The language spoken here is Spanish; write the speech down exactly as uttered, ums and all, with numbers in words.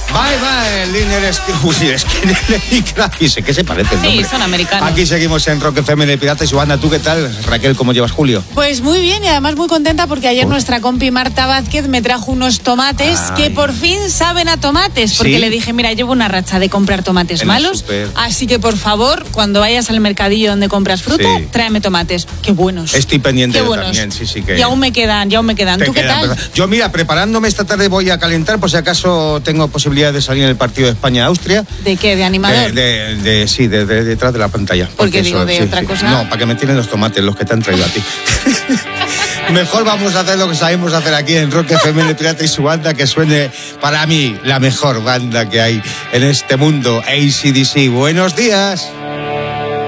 Bye bye, Liner Skinner y Kravis. ¿Qué se parece el nombre? Sí, son americanos. Aquí seguimos en Rock F M de Pirata y su banda. ¿Tú qué tal, Raquel? ¿Cómo llevas julio? Pues muy bien, y además muy contenta porque ayer ¿Por? nuestra compi Marta Vázquez me trajo unos tomates Ay. que por fin saben a tomates. Porque ¿Sí? le dije, mira, llevo una racha de comprar tomates En el malos. súper. Así que por favor, cuando vayas al mercadillo donde compras fruta, Sí. tráeme tomates. Qué buenos. Estoy pendiente Qué yo buenos. también, sí, sí que... Y aún me quedan, y aún me quedan. Te ¿Tú qué quedan, tal? pues, yo, mira, preparándome esta tarde voy a calentar por si acaso tengo posibilidad de salir en el partido de España-Austria. ¿De qué? ¿De animador? De, de, de- sí, de, de- detrás de la pantalla. Porque digo, de otra cosa. No, para que me tiren los tomates, los que te han traído a ti. Mejor vamos a hacer lo que sabemos hacer aquí en Rock F M de Pirata y su banda, que suene para mí la mejor banda que hay en este mundo, A C D C. Buenos días.